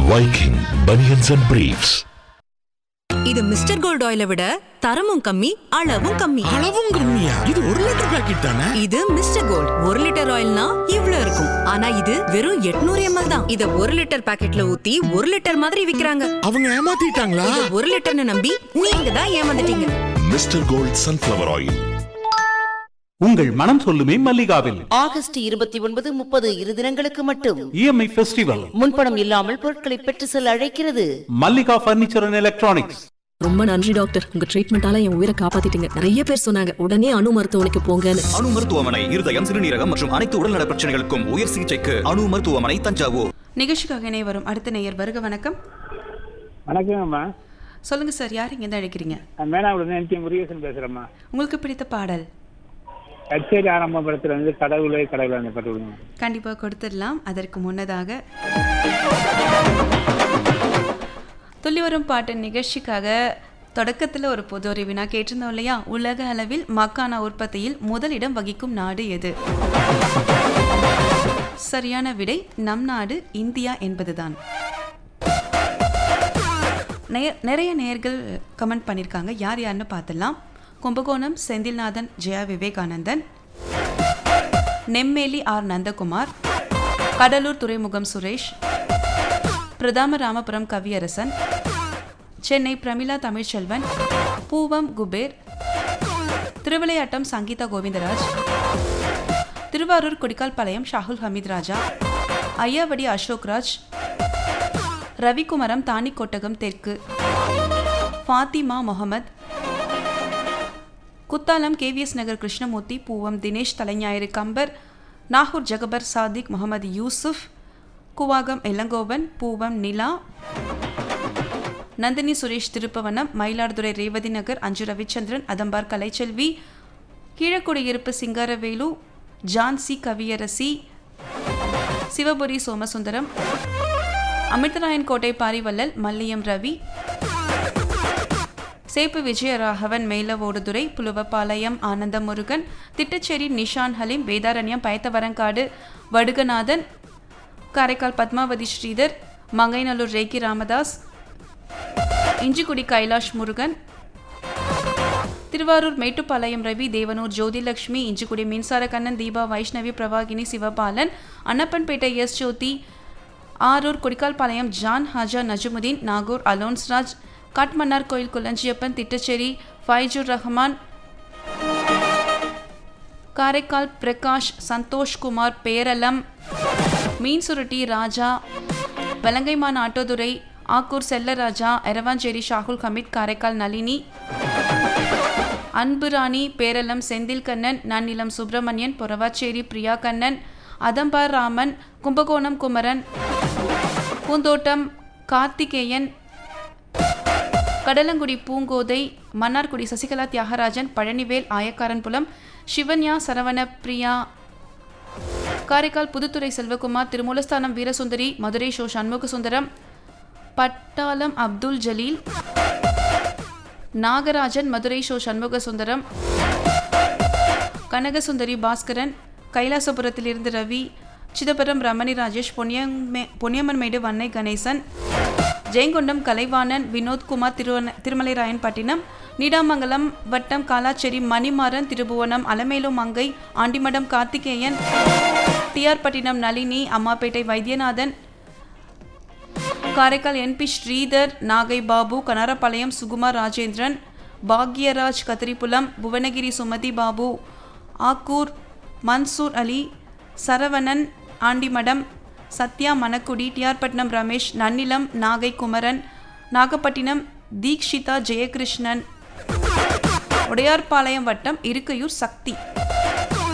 Viking Bunions and Briefs. இது mister gold ஆயிலை விட தரமும் கம்மி, அளவும் கம்மி. அளவும் கம்மியா? இது 1 லிட்டர் பாக்கெட் தானே? இது மிஸ்டர் கோல்ட் 1 லிட்டர் ஆயில்னா இவ்ளோ இருக்கும். ஆனா இது வெறும் 800 ml தான். இத 1 லிட்டர் பாக்கெட்ல ஊத்தி 1 லிட்டர் மாதிரி விக்கிறாங்க. அவங்க ஏமாத்திட்டாங்களா? இத 1 லிட்டர்னு நம்பி நீங்க தான் ஏமாந்துட்டீங்க. Mister gold sunflower oil. உங்கள் மனம் சொல்லுமே மல்லிகாவில் ஆகஸ்ட் 29, 30 இரு தினங்களுக்கு மட்டும் EMI ஃபெஸ்டிவல். முன்பணம் இல்லாமல் பொருட்களை பெற்று செல்ல அழைக்கிறது மல்லிகா பர்னிச்சர் அண்ட் எலக்ட்ரானிக்ஸ். ரொம்ப நன்றி டாக்டர், உங்க ட்ரீட்மெண்டால என் உயிரை காப்பாத்திட்டீங்க. நிறைய பேர் சொன்னாங்க உடனே அணு மருத்துவமனைக்கு போங்கன்னு. அணு மருத்துவமனை இருதயம், சிறுநீரகம் மற்றும் அனைத்து உடல்நல பிரச்சனைகளுக்கும் உயர் சிகிச்சைக்கு அணு மருத்துவமனை, தஞ்சாவூர். நிகழ்ச்சிக்காக இணை வரும் அடுத்த நேயர் வருக. வணக்கம். வணக்கம்மா. சொல்லுங்க சார், யார் இங்க இருந்து அழைக்கிறீங்க? மேனாவிலிருந்து NT முருகேசன் பேசுறேம்மா. உங்களுக்கு பிடித்த பாடல்? கச்சேரி ஆரம்ப படத்துல வந்து கடவுளே கடவுளே அந்த பாட்டு கொடுங்க. கண்டிப்பா கொடுத்துடலாம். அதற்கு முன்னதாக துள்ளி வரும் பாட்டு நிகழ்ச்சிக்காக தொடக்கத்தில் ஒரு பொது அறிவு நான் கேட்டிருந்தோம் இல்லையா? உலக அளவில் மக்கானா உற்பத்தியில் முதலிடம் வகிக்கும் நாடு எது? சரியான விடை நம் நாடு இந்தியா என்பதுதான். நிறைய நேயர்கள் கமெண்ட் பண்ணியிருக்காங்க. யார் யாருன்னு பார்த்துடலாம். கும்பகோணம் செந்தில்நாதன் ஜெயா விவேகானந்தன், நெம்மேலி ஆர் நந்தகுமார், கடலூர் துறைமுகம் சுரேஷ், பிரதாம ராமபுரம் கவியரசன், சென்னை பிரமிளா தமிழ்ச்செல்வன், பூவம் குபேர், திருவிளையாட்டம் சங்கீதா கோவிந்தராஜ், திருவாரூர் கொடிக்கால்பாளையம் ஷாகுல் ஹமீத் ராஜா, ஐயாவடி அசோக்ராஜ், ரவிக்குமரம் தானிக்கோட்டகம் தெற்கு, ஃபாத்திமா முகமது, குத்தாலம் KVS நகர் கிருஷ்ணமூர்த்தி, பூவம் தினேஷ் தலைஞாயிறு கம்பர், நாகூர் ஜகபர் சாதிக் முகமது யூசுப், குவாகம் இளங்கோவன், பூவம் நிலா, நந்தினி சுரேஷ் திருப்பவனம், மயிலாடுதுறை ரேவதி நகர் அஞ்சு ரவிச்சந்திரன், அதம்பார் கலைச்செல்வி, கீழக்குடியிருப்பு சிங்காரவேலு, ஜான்சி கவியரசி, சிவபுரி சோமசுந்தரம், அமிர்தராயன் கோட்டை பாரிவல்லல், மல்லியம் ரவி, சேப்பு விஜயராகவன், மேலவோடுதுறை, புலுவப்பாளையம் ஆனந்த முருகன், திட்டச்சேரி நிஷான் ஹலீம், வேதாரண்யம் பயத்தவரங்காடு வடுகநாதன், காரைக்கால் பத்மாவதி ஸ்ரீதர், மங்கைநல்லூர் ரேக்கி ராமதாஸ், இஞ்சிக்குடி கைலாஷ் முருகன், திருவாரூர் மேட்டுப்பாளையம் ரவி, தேவனூர் ஜோதிலட்சுமி, இஞ்சிக்குடி மின்சார கண்ணன், தீபா வைஷ்ணவி, பிரவாகினி சிவபாலன், அன்னப்பன்பேட்டை எஸ் ஜோதி, ஆரூர் கொடிக்கால்பாளையம் ஜான் ஹாஜா நஜமுதீன், நாகூர் அலோன்ஸ்ராஜ், காட்மன்னார் கோயில் குலஞ்சியப்பன், திட்டச்சேரி ஃபைஜுர் ரஹ்மான், காரைக்கால் பிரகாஷ், சந்தோஷ்குமார், பேரளம், மீன்சுருட்டி ராஜா, வலங்கைமான் ஆட்டோதுரை, ஆக்கூர் செல்லராஜா, எரவாஞ்சேரி ஷாகுல் ஹமீத், காரைக்கால் நளினி, அன்புராணி, பேரளம் செந்தில் கண்ணன், நன்னிலம் சுப்பிரமணியன், பொறவாச்சேரி பிரியா கண்ணன், அதம்பார் ராமன், கும்பகோணம் குமரன், பூந்தோட்டம் கார்த்திகேயன், கடலங்குடி பூங்கோதை, மன்னார்குடி சசிகலா தியாகராஜன், பழனிவேல் ஆயக்காரன்புலம், சிவன்யா சரவண பிரியா, காரைக்கால் புதுத்துறை செல்வகுமார், திருமூலஸ்தானம் வீரசுந்தரி, மதுரை ஷோ சண்முக சுந்தரம், பட்டாளம் அப்துல் ஜலீல், நாகராஜன், மதுரை ஷோ சண்முக சுந்தரம், கனகசுந்தரி பாஸ்கரன், கைலாசபுரத்திலிருந்து ரவி, சிதம்பரம் ரமணி ராஜேஷ், பொன்னியம்மன்மேடு வன்னை கணேசன், ஜெயங்கொண்டம் கலைவாணன், வினோத்குமார், திருமலைராயன்பட்டினம், நீடாமங்கலம் வட்டம் காலாச்சேரி மணிமாறன், திருபுவனம் அலமேலு மங்கை, ஆண்டிமடம் கார்த்திகேயன், டிஆர் பட்டினம் நளினி, அம்மாப்பேட்டை வைத்தியநாதன், காரைக்கால் NP ஸ்ரீதர், நாகை பாபு, கனரபாளையம் சுகுமார் ராஜேந்திரன், பாக்யராஜ் கத்திரிப்புலம், புவனகிரி சுமதி பாபு, ஆக்கூர் மன்சூர் அலி, சரவணன் ஆண்டிமடம், சத்யா மணக்குடி, டிஆர்பட்டினம் ரமேஷ், நன்னிலம் நாகை குமரன், நாகப்பட்டினம் தீக்ஷிதா ஜெயகிருஷ்ணன், உடையார்பாளையம் வட்டம் இருக்கையூர் சக்தி.